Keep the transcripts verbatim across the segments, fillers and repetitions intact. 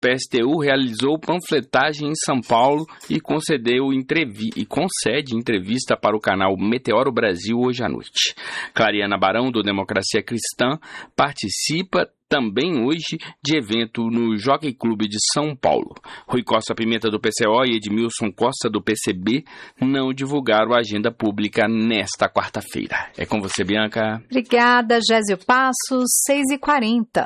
P S T U realizou panfletagem em São Paulo e concedeu entrevi- e concede entrevista para o canal Meteoro Brasil hoje à noite. Clariana Barão, do Democracia Cristã, participa também hoje de evento no Jockey Clube de São Paulo. Rui Costa Pimenta, do P C O, e Edmilson Costa, do P C B, não divulgaram a agenda pública nesta quarta-feira. É com você, Bianca. Obrigada, Gésio Passos, seis e quarenta.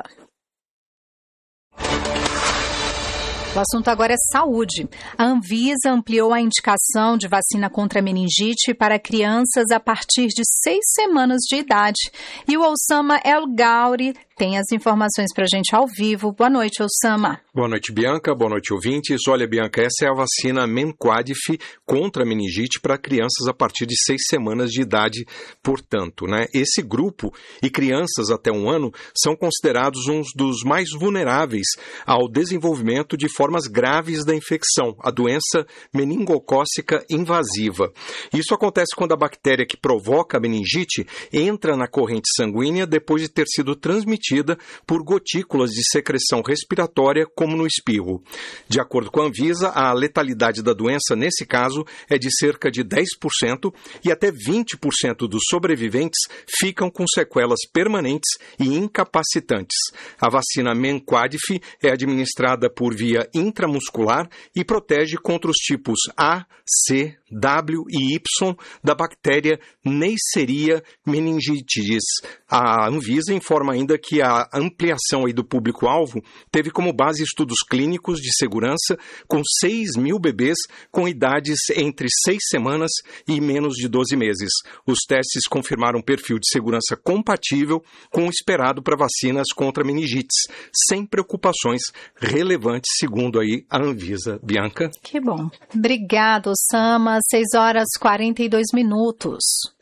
O assunto agora é saúde. A Anvisa ampliou a indicação de vacina contra a meningite para crianças a partir de seis semanas de idade. E o Osama El Gauri tem as informações para a gente ao vivo. Boa noite, Osama. Boa noite, Bianca. Boa noite, ouvintes. Olha, Bianca, essa é a vacina Menquadif contra a meningite para crianças a partir de seis semanas de idade, portanto, né? Esse grupo e crianças até um ano são considerados uns dos mais vulneráveis ao desenvolvimento de formas graves da infecção, a doença meningocócica invasiva. Isso acontece quando a bactéria que provoca a meningite entra na corrente sanguínea depois de ter sido transmitida por gotículas de secreção respiratória, como no espirro. De acordo com a Anvisa, a letalidade da doença, nesse caso, é de cerca de dez por cento e até vinte por cento dos sobreviventes ficam com sequelas permanentes e incapacitantes. A vacina Menquadif é administrada por via intramuscular e protege contra os tipos A, C, W e Y da bactéria Neisseria meningitidis. A Anvisa informa ainda que a ampliação aí do público-alvo teve como base estudos clínicos de segurança com seis mil bebês com idades entre seis semanas e menos de doze meses. Os testes confirmaram um perfil de segurança compatível com o esperado para vacinas contra meningites, sem preocupações relevantes, segundo aí a Anvisa. Bianca? Que bom. Obrigada, Osama. seis horas e quarenta e dois minutos.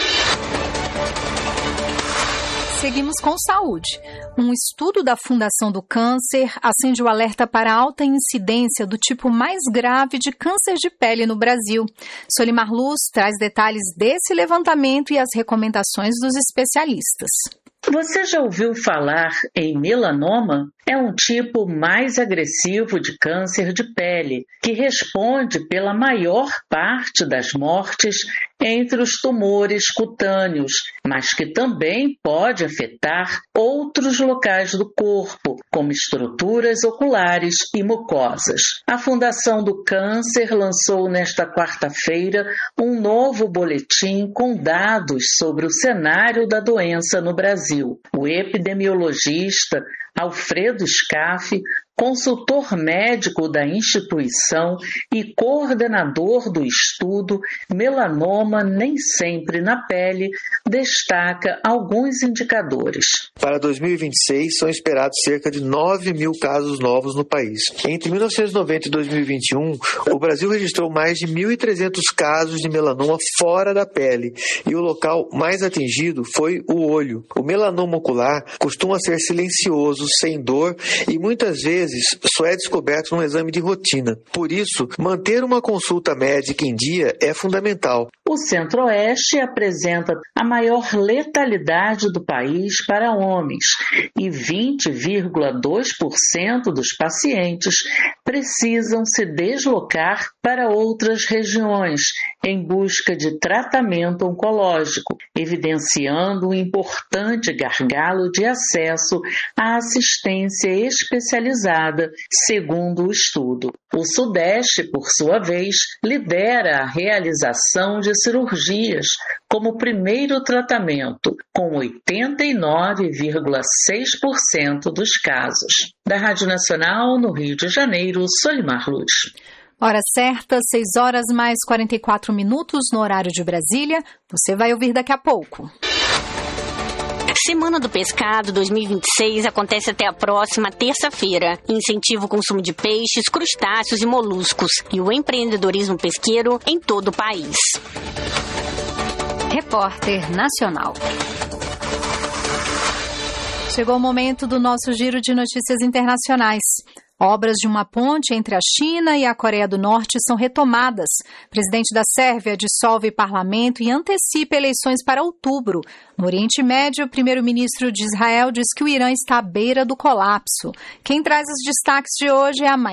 Seguimos com saúde. Um estudo da Fundação do Câncer acende o alerta para a alta incidência do tipo mais grave de câncer de pele no Brasil. Solimar Luz traz detalhes desse levantamento e as recomendações dos especialistas. Você já ouviu falar em melanoma? É um tipo mais agressivo de câncer de pele, que responde pela maior parte das mortes entre os tumores cutâneos, mas que também pode afetar outros locais do corpo, como estruturas oculares e mucosas. A Fundação do Câncer lançou nesta quarta-feira um novo boletim com dados sobre o cenário da doença no Brasil. O epidemiologista Alfredo Scaff, consultor médico da instituição e coordenador do estudo Melanoma Nem Sempre na Pele, destaca alguns indicadores. Para dois mil e vinte e seis, são esperados cerca de nove mil casos novos no país. Entre mil novecentos e noventa e dois mil e vinte e um, o Brasil registrou mais de mil e trezentos casos de melanoma fora da pele, e o local mais atingido foi o olho. O melanoma ocular costuma ser silencioso, sem dor e muitas vezes só é descoberto num exame de rotina. Por isso, manter uma consulta médica em dia é fundamental. O Centro-Oeste apresenta a maior letalidade do país para homens e vinte vírgula dois por cento dos pacientes precisam se deslocar para outras regiões em busca de tratamento oncológico, evidenciando um importante gargalo de acesso à assistência especializada, segundo o estudo. O Sudeste, por sua vez, lidera a realização de cirurgias como primeiro tratamento, com oitenta e nove vírgula seis por cento dos casos. Da Rádio Nacional, no Rio de Janeiro, Solimar Luz. Hora certa, seis horas mais quarenta e quatro minutos no horário de Brasília. Você vai ouvir daqui a pouco. Semana do Pescado dois mil e vinte e seis acontece até a próxima terça-feira. Incentiva o consumo de peixes, crustáceos e moluscos e o empreendedorismo pesqueiro em todo o país. Repórter Nacional. Chegou o momento do nosso giro de notícias internacionais. Obras de uma ponte entre a China e a Coreia do Norte são retomadas. O presidente da Sérvia dissolve parlamento e antecipa eleições para outubro. No Oriente Médio, o primeiro-ministro de Israel diz que o Irã está à beira do colapso. Quem traz os destaques de hoje é a